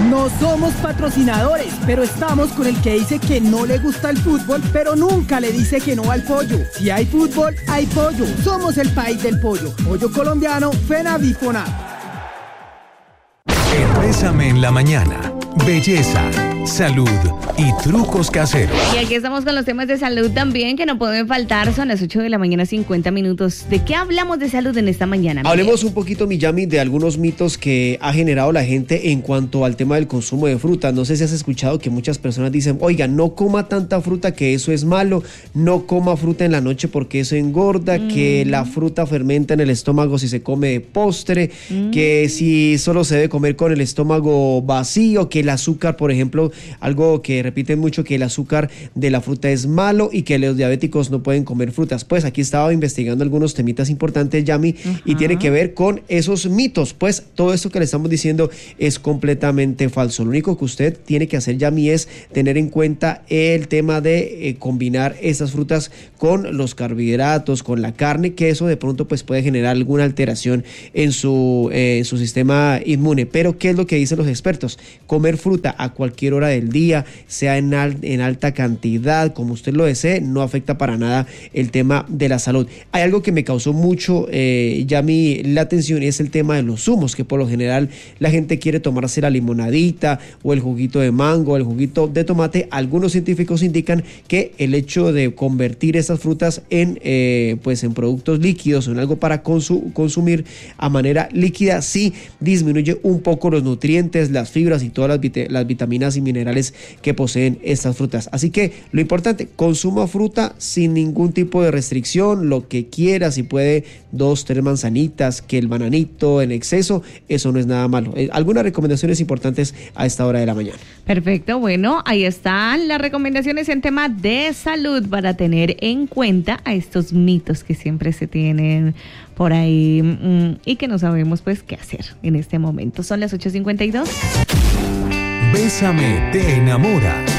No somos patrocinadores, pero estamos con el que dice que no le gusta el fútbol, pero nunca le dice que no al pollo. Si hay fútbol, hay pollo. Somos el país del pollo. Pollo colombiano, FENAVIFONAV. En Bésame en la Mañana, belleza, salud y trucos caseros. Y aquí estamos con los temas de salud también, que no pueden faltar. Son las 8 de la mañana, 50 minutos. ¿De qué hablamos de salud en esta mañana? Hablemos un poquito, Miyami, de algunos mitos que ha generado la gente en cuanto al tema del consumo de fruta. No sé si has escuchado que muchas personas dicen, oiga, no coma tanta fruta, que eso es malo, no coma fruta en la noche porque eso engorda, que la fruta fermenta en el estómago si se come de postre, que si solo se debe comer con el estómago vacío, que el azúcar, por ejemplo, algo que repiten mucho, que el azúcar de la fruta es malo y que los diabéticos no pueden comer frutas. Pues aquí estaba investigando algunos temitas importantes, Yami, y tiene que ver con esos mitos. Pues todo esto que le estamos diciendo es completamente falso. Lo único que usted tiene que hacer, Yami, es tener en cuenta el tema de combinar estas frutas con los carbohidratos, con la carne, que eso de pronto pues puede generar alguna alteración en su sistema inmune. Pero ¿qué es lo que dicen los expertos? Comer fruta a cualquier hora del día, sea en alta cantidad, como usted lo desee, no afecta para nada el tema de la salud. Hay algo que me causó mucho, Yami, la atención, y es el tema de los zumos, que por lo general la gente quiere tomarse la limonadita o el juguito de mango, el juguito de tomate. Algunos científicos indican que el hecho de convertir estas frutas en productos líquidos o en algo para consumir a manera líquida, sí disminuye un poco los nutrientes, las fibras y todas las vitaminas y minerales que poseen estas frutas. Así que lo importante, consuma fruta sin ningún tipo de restricción, lo que quiera, si puede 2-3 manzanitas, que el bananito en exceso, eso no es nada malo. Algunas recomendaciones importantes a esta hora de la mañana. Perfecto, bueno, ahí están las recomendaciones en tema de salud para tener en cuenta a estos mitos que siempre se tienen por ahí y que no sabemos pues qué hacer en este momento. Son las 8:52. Bésame te enamora.